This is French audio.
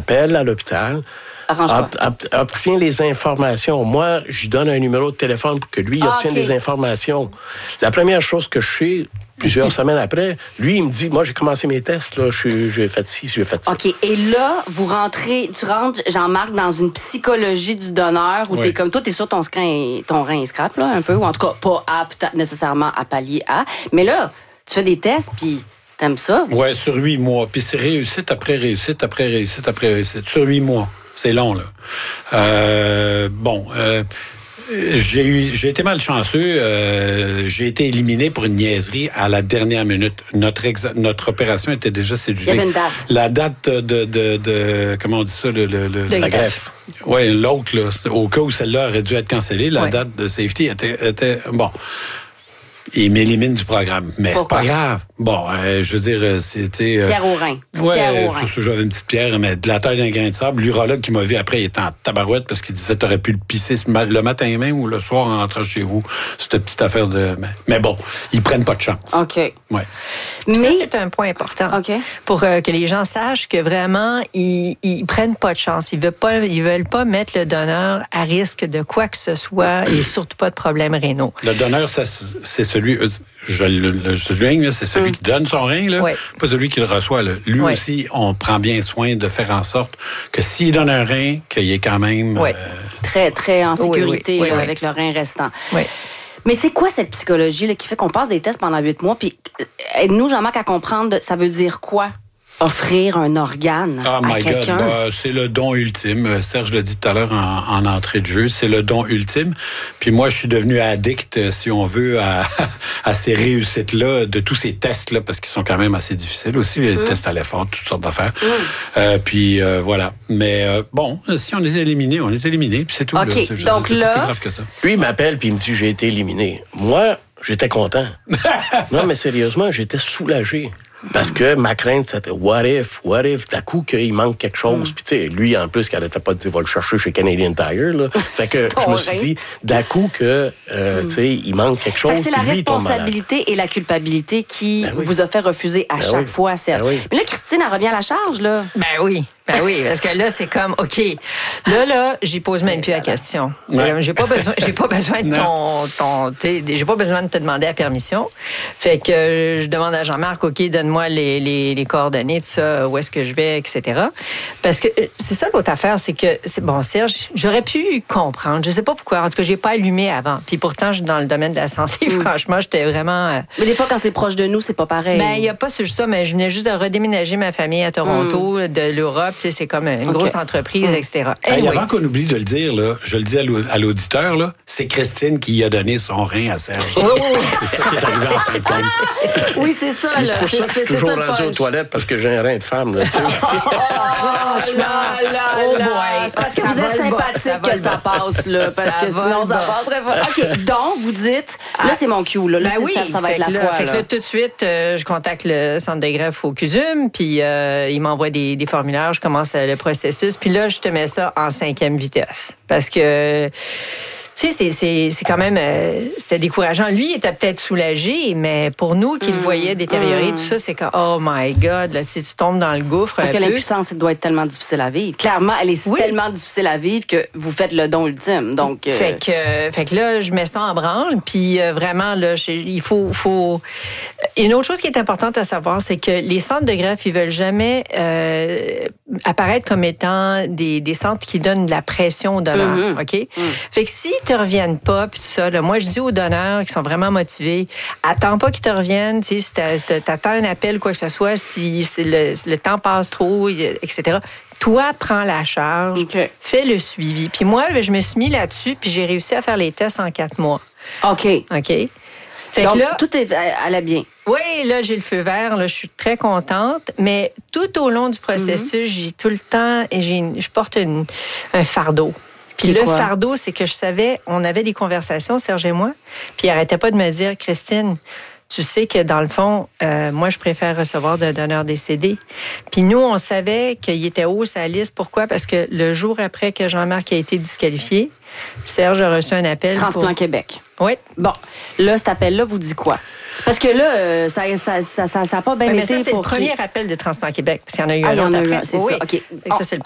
appelle à l'hôpital, obtient les informations. Moi, je lui donne un numéro de téléphone pour que lui obtienne des informations. La première chose que je fais, plusieurs semaines après, lui, il me dit, moi, j'ai commencé mes tests, là, j'ai fait ci, j'ai fait ça. OK. Et là, tu rentres, Jean-Marc, dans une psychologie du donneur où t'es comme, toi, t'es sûr ton rein est scrap, là, un peu, ou en tout cas, pas apte nécessairement à pallier à. Mais là, tu fais des tests, puis t'aimes ça? Ouais, sur 8 mois. Puis c'est réussite après réussite après réussite après réussite. Sur 8 mois. C'est long, là. J'ai été malchanceux. J'ai été éliminé pour une niaiserie à la dernière minute. Notre opération était déjà cédulée. Il y avait une date. La date de comment on dit ça? La greffe. Oui, l'autre, là, au cas où celle-là aurait dû être cancellée, la date de safety était bon. Il m'élimine du programme. Mais pourquoi? C'est pas grave. Bon, je veux dire, c'était... Pierre au rein. Ouais, j'avais une petite pierre, mais de la taille d'un grain de sable. L'urologue qui m'a vu après, il était en tabarouette parce qu'il disait, t'aurais pu le pisser le matin même ou le soir en rentrant chez vous. Cette petite affaire de... Mais bon, ils prennent pas de chance. OK. Ouais. Mais ça, c'est un point important. OK. Pour que les gens sachent que vraiment, ils prennent pas de chance. Ils veulent pas mettre le donneur à risque de quoi que ce soit et surtout pas de problèmes rénaux. Le donneur, c'est celui... Je le souligne, c'est celui qui donne son rein, là, pas celui qui le reçoit. Là. Lui aussi, on prend bien soin de faire en sorte que s'il donne un rein, qu'il y ait quand même... Très, très en sécurité avec le rein restant. Oui. Mais c'est quoi cette psychologie là, qui fait qu'on passe des tests pendant 8 mois? Puis aide-nous, Jean-Marc, à comprendre, ça veut dire quoi? Offrir un organe à quelqu'un. God, c'est le don ultime. Serge l'a dit tout à l'heure en entrée de jeu, c'est le don ultime. Puis moi, je suis devenu addict, si on veut, à ces réussites-là, de tous ces tests-là, parce qu'ils sont quand même assez difficiles aussi, les tests à l'effort, toutes sortes d'affaires. Puis voilà. Mais bon, si on est éliminé, on est éliminé, puis c'est tout. OK, là. donc là... C'est plus grave que ça. Lui, il m'appelle, puis il me dit, j'ai été éliminé. Moi, j'étais content. Non, mais sérieusement, j'étais soulagé. Parce que ma crainte, c'était what if, d'un coup qu'il manque quelque chose. Puis tu sais, lui, en plus, qu'elle n'arrêtait pas de dire, va le chercher chez Canadian Tire, là. Fait que je me suis dit, d'un coup que, tu sais, il manque quelque chose. Fait que c'est la responsabilité et la culpabilité qui vous a fait refuser à chaque fois, Serge. Mais là, Christine, elle revient à la charge, là. Ben oui, parce que là, c'est comme, OK, là, j'y pose même plus la question. J'ai pas besoin de j'ai pas besoin de te demander la permission. Fait que je demande à Jean-Marc, OK, donne-moi les coordonnées, tout ça, où est-ce que je vais, etc. Parce que c'est ça l'autre affaire, c'est que, Serge, j'aurais pu comprendre, je sais pas pourquoi, en tout cas, j'ai pas allumé avant. Puis pourtant, je suis dans le domaine de la santé, franchement, j'étais vraiment... Mais des fois, quand c'est proche de nous, c'est pas pareil. Ben, il y a pas juste ça, mais je venais juste de redéménager ma famille à Toronto, de l'Europe. C'est comme une grosse entreprise, etc. Anyway. Avant qu'on oublie de le dire, là, je le dis à l'auditeur, là, c'est Christine qui a donné son rein à Serge. C'est ça qui est arrivé en 5 ans. Oui, c'est ça. C'est pour ça que je suis toujours rendu aux toilettes parce que j'ai un rein de femme. Là, c'est parce que vous êtes sympathique que ça passe, là, parce que sinon, ça passe très fort. OK, donc, vous dites, là, c'est mon cue, là. Là, ça va être la fois. Fait que là, tout de suite, je contacte le centre de greffe au CUSUM, puis il m'envoie des formulaires, je commence le processus, puis là, je te mets ça en 5e vitesse. Parce que... Tu sais, c'est quand même... c'était décourageant. Lui, il était peut-être soulagé, mais pour nous qui le voyaient détériorer, tout ça, c'est que, oh my God, là, tu tombes dans le gouffre. Parce que l'impuissance, elle doit être tellement difficile à vivre. Clairement, elle est tellement difficile à vivre que vous faites le don ultime. Donc, fait que là, je mets ça en branle, puis vraiment, là, il faut... Une autre chose qui est importante à savoir, c'est que les centres de greffe, ils veulent jamais apparaître comme étant des centres qui donnent de la pression aux donneurs, OK? Fait que si te reviennent pas, puis tout ça, là, moi, je dis aux donneurs qui sont vraiment motivés, attends pas qu'ils te reviennent, tu sais, si t'attends un appel ou quoi que ce soit, si le temps passe trop, etc. Toi, prends la charge, fais le suivi. Puis moi, je me suis mis là-dessus, puis j'ai réussi à faire les tests en 4 mois. OK. Fait donc, que là, tout allait bien. Oui, là, j'ai le feu vert, là, je suis très contente, mais tout au long du processus, j'ai tout le temps, je porte un fardeau. Puis le fardeau, c'est que je savais, on avait des conversations, Serge et moi, puis il arrêtait pas de me dire, Christine, tu sais que dans le fond, moi, je préfère recevoir d'un donneur décédé. Puis nous, on savait qu'il était haut sa liste. Pourquoi? Parce que le jour après que Jean-Marc a été disqualifié, Serge a reçu un appel. Transplant Québec. Oui. Bon, là, cet appel-là vous dit quoi? Parce que là, ça n'a pas bien été. Mais ça, c'est le premier appel de Transplant Québec. Parce qu'il y en a eu un autre après. C'est ça. OK. Ça, c'est